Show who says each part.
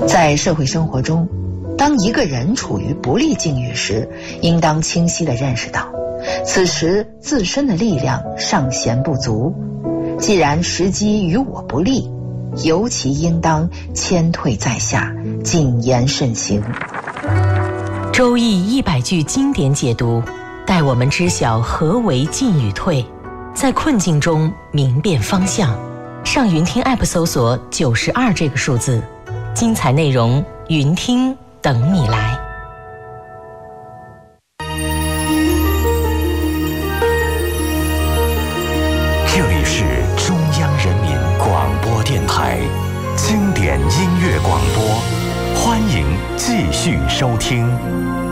Speaker 1: 在社会生活中，当一个人处于不利境遇时，应当清晰地认识到，此时自身的力量尚显不足。既然时机与我不利，尤其应当谦退在下，谨言慎行。
Speaker 2: 周易100句经典解读，带我们知晓何为进与退，在困境中明辨方向。上云听 App 搜索92这个数字，精彩内容云听等你来。
Speaker 3: 这里是中央人民广播电台经典音乐广播，欢迎继续收听。